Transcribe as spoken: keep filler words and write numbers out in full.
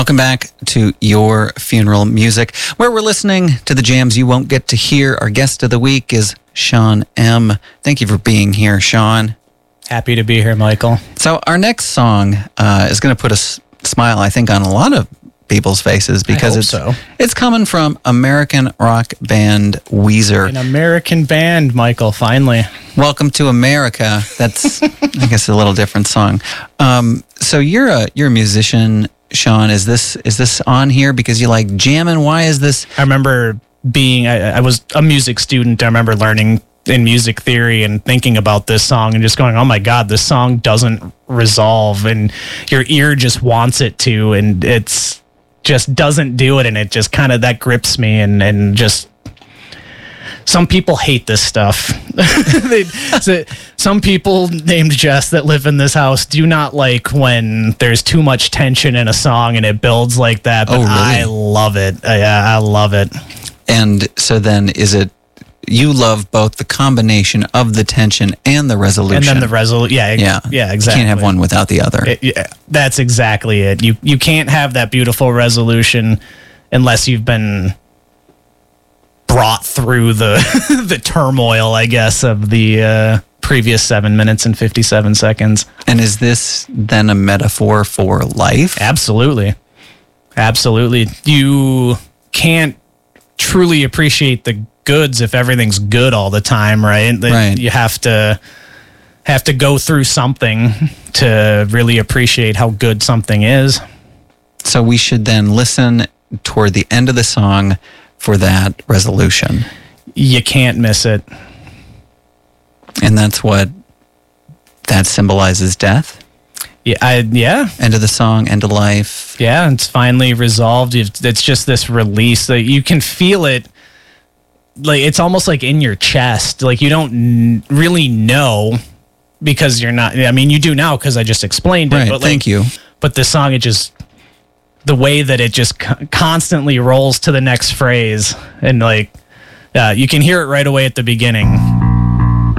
Welcome back to Your Funeral Music, where we're listening to the jams you won't get to hear. Our guest of the week is Sean M. Thank you for being here, Sean. Happy to be here, Michael. So our next song uh, is going to put a s- smile, I think, on a lot of people's faces because it's so. it's coming from American rock band Weezer. An American band, Michael, finally. Welcome to America. That's, I guess, a little different song. Um, so you're a you're a musician, Sean. Is this is this on here because you like jamming? Why is this? I remember being, I, I was a music student. I remember learning in music theory and thinking about this song and just going, oh my God, this song doesn't resolve and your ear just wants it to, and it's just doesn't do it. And it just kind of, that grips me and, and just, some people hate this stuff. they, so, some people named Jess that live in this house do not like when there's too much tension in a song and it builds like that. But Oh, really? I love it. I, I love it. And so then, is it you love both the combination of the tension and the resolution? And then the resolution. Yeah, yeah, yeah, exactly. You can't have one without the other. It, yeah, that's exactly it. You you can't have that beautiful resolution unless you've been brought through the the turmoil, I guess, of the uh, previous seven minutes and fifty-seven seconds. And is this then a metaphor for life? Absolutely, absolutely. You can't truly appreciate the goods if everything's good all the time, right? Right. You have to have to go through something to really appreciate how good something is. So we should then listen toward the end of the song for that resolution. You can't miss it. And that's what that symbolizes death. Yeah, I, yeah, End of the song, end of life. yeah. It's finally resolved. It's it's just this release that you can feel it. Like it's almost like in your chest. Like you don't n- really know because you're not. I mean, you do now because I just explained it. Right, But like, thank you. But this song, it just, the way that it just co- constantly rolls to the next phrase, and like, uh, you can hear it right away at the beginning.